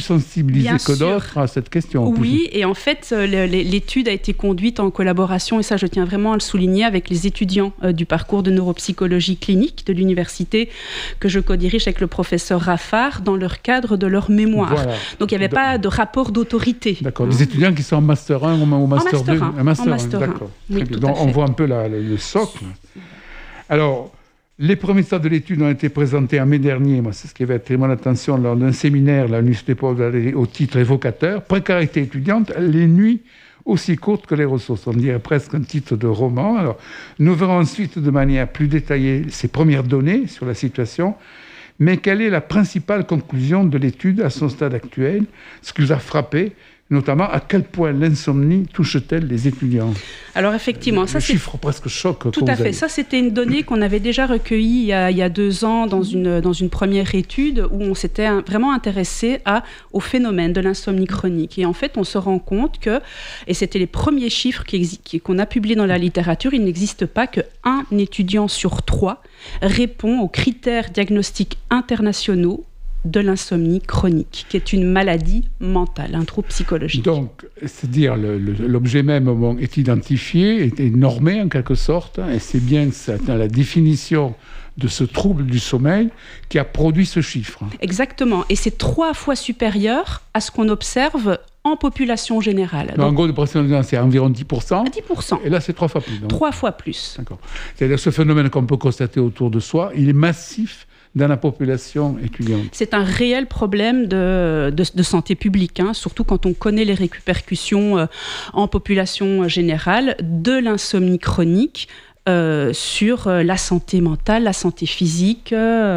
sensibilisés Bien que sûr. d'autres à cette question. Oui, et en fait, l'étude a été conduite en collaboration, et ça je tiens vraiment à le souligner, avec les étudiants du parcours de neuropsychologie clinique de l'université que je co-dirige avec le professeur Raffard dans leur cadre de leur mémoire. Voilà. Donc il n'y avait pas de rapport d'autorité. D'accord, des étudiants qui sont en Master 1 ou en Master 2 En Master 1, d'accord. oui, Très bien. tout Donc à on fait. voit un peu le socle. Alors, les premiers stades de l'étude ont été présentés en mai dernier. Moi, c'est ce qui avait attiré mon attention lors d'un séminaire à l'Université Paul Valéry au titre évocateur. Précarité étudiante, les nuits aussi courtes que les ressources. On dirait presque un titre de roman. Alors, nous verrons ensuite de manière plus détaillée ces premières données sur la situation. Mais quelle est la principale conclusion de l'étude à son stade actuel? Ce qui vous a frappé, notamment à quel point l'insomnie touche-t-elle les étudiants? Alors effectivement, Le ça c'est chiffre presque choc. tout à fait. Ça, c'était une donnée qu'on avait déjà recueillie il y a 2 ans dans une première étude où on s'était vraiment intéressé au phénomène de l'insomnie chronique. Et en fait, on se rend compte que, et c'était les premiers chiffres qu'on a publiés dans la littérature, il n'existe pas qu'un étudiant sur 3 répond aux critères diagnostiques internationaux de l'insomnie chronique, qui est une maladie mentale, un trouble psychologique. Donc, c'est-à-dire l'objet même est identifié, est normé en quelque sorte, et c'est bien la définition de ce trouble du sommeil qui a produit ce chiffre. Exactement, et c'est 3 fois supérieur à ce qu'on observe en population générale. Donc, en gros, de précision, c'est environ 10%. 10%. Et là, c'est 3 fois plus. Donc. 3 fois plus. D'accord. C'est-à-dire ce phénomène qu'on peut constater autour de soi, il est massif dans la population étudiante. C'est un réel problème de santé publique, surtout quand on connaît les répercussions en population générale de l'insomnie chronique sur la santé mentale, la santé physique.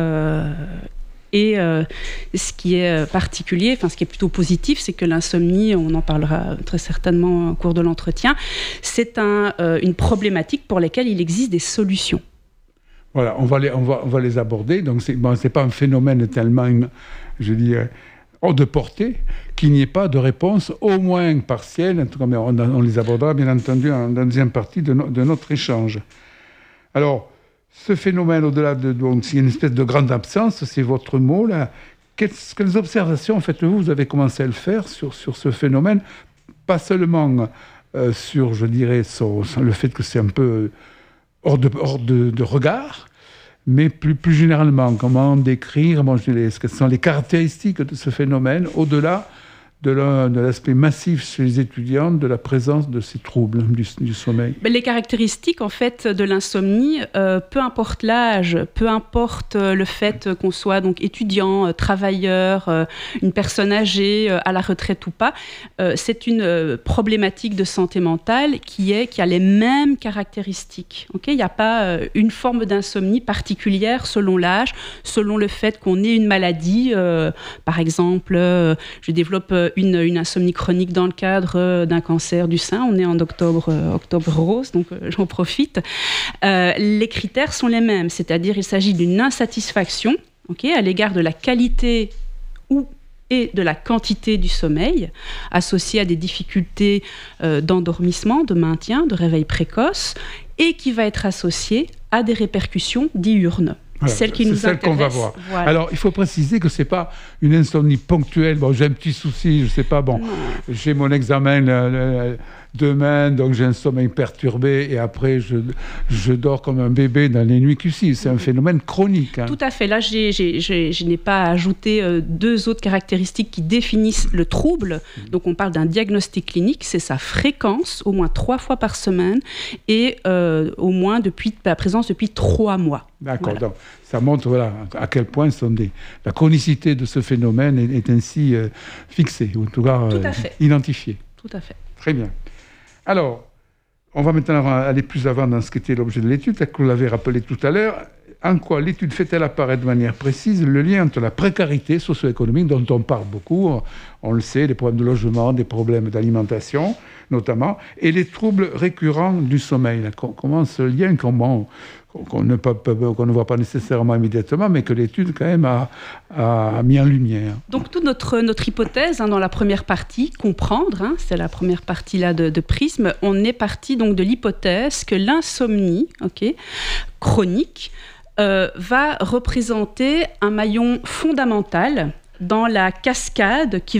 Et ce qui est particulier, ce qui est plutôt positif, c'est que l'insomnie, on en parlera très certainement au cours de l'entretien, c'est une problématique pour laquelle il existe des solutions. Voilà, on va les aborder. Donc, c'est pas un phénomène tellement, je dirais, hors de portée qu'il n'y ait pas de réponse, au moins partielle. En tout cas, mais on les abordera, bien entendu, dans la deuxième partie de notre échange. Alors, ce phénomène, au-delà donc, c'est une espèce de grande absence, c'est votre mot, là. Quelles observations faites-vous? Vous avez commencé à le faire sur ce phénomène, pas seulement sur, je dirais, le fait que c'est un peu hors de regard, mais plus généralement, comment décrire, quelles sont les caractéristiques de ce phénomène, au-delà de l'aspect massif chez les étudiants de la présence de ces troubles du sommeil. Les caractéristiques en fait de l'insomnie, peu importe l'âge, peu importe le fait qu'on soit donc étudiant, travailleur, une personne âgée, à la retraite ou pas, c'est une problématique de santé mentale qui a les mêmes caractéristiques. Okay, il n'y a pas une forme d'insomnie particulière selon l'âge, selon le fait qu'on ait une maladie. Par exemple, je développe une insomnie chronique dans le cadre d'un cancer du sein. On est en octobre rose, donc j'en profite. Les critères sont les mêmes, c'est-à-dire il s'agit d'une insatisfaction à l'égard de la qualité et de la quantité du sommeil, associée à des difficultés d'endormissement, de maintien, de réveil précoce, et qui va être associée à des répercussions diurnes. Voilà, celle qui nous celle intéresse. Qu'on va voir. Voilà. Alors, il faut préciser que ce n'est pas une insomnie ponctuelle. Bon, j'ai un petit souci, je ne sais pas. Bon, j'ai mon examen demain, donc j'ai un sommeil perturbé et après, je dors comme un bébé dans les nuits qui suivent. C'est un phénomène chronique. Tout à fait. Là, je n'ai pas ajouté 2 autres caractéristiques qui définissent le trouble. Donc, on parle d'un diagnostic clinique. C'est sa fréquence, au moins 3 fois par semaine et au moins la présence depuis 3 mois. D'accord, donc ça montre à quel point la chronicité de ce phénomène est ainsi fixée, ou en tout cas identifiée. Tout à fait. Très bien. Alors, on va maintenant aller plus avant dans ce qui était l'objet de l'étude, que vous l'avez rappelé tout à l'heure. En quoi l'étude fait-elle apparaître de manière précise le lien entre la précarité socio-économique, dont on parle beaucoup, on le sait, des problèmes de logement, des problèmes d'alimentation notamment, et les troubles récurrents du sommeil. Comment ce lien, qu'on ne voit pas nécessairement immédiatement, mais que l'étude quand même a mis en lumière. Donc toute notre hypothèse dans la première partie, comprendre, c'est la première partie là de Prisme, on est parti donc de l'hypothèse que l'insomnie chronique va représenter un maillon fondamental dans la cascade qui